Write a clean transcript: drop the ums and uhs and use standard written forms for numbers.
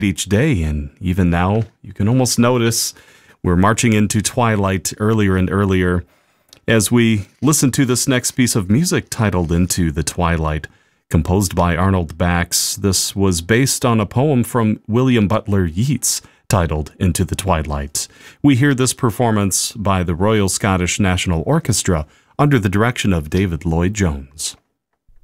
each day, and even now, you can almost notice we're marching into twilight earlier and earlier as we listen to this next piece of music titled Into the Twilight, composed by Arnold Bax. This was based on a poem from William Butler Yeats titled Into the Twilight. We hear this performance by the Royal Scottish National Orchestra under the direction of David Lloyd-Jones.